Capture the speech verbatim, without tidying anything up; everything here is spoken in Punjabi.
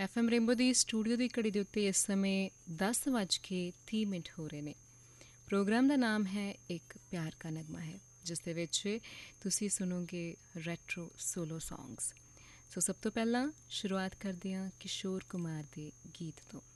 ਐਫ ਐਮ ਰੇਨਬੋ ਦੀ ਸਟੂਡੀਓ ਦੀ ਘੜੀ ਦੇ ਉੱਤੇ ਇਸ ਸਮੇਂ ਦਸ ਵੱਜ ਕੇ ਤੀਹ ਮਿੰਟ ਹੋ ਰਹੇ ਨੇ। ਪ੍ਰੋਗਰਾਮ ਦਾ ਨਾਮ ਹੈ ਇੱਕ ਪਿਆਰ ਕਾ ਨਗਮਾ ਹੈ, ਜਿਸ ਦੇ ਵਿੱਚ ਤੁਸੀਂ ਸੁਣੋਗੇ ਰੈਟਰੋ ਸੋਲੋ ਸੌਂਗਸ। ਸੋ ਸਭ ਤੋਂ ਪਹਿਲਾਂ ਸ਼ੁਰੂਆਤ ਕਰਦੇ ਹਾਂ ਕਿਸ਼ੋਰ ਕੁਮਾਰ ਦੇ ਗੀਤ ਤੋਂ।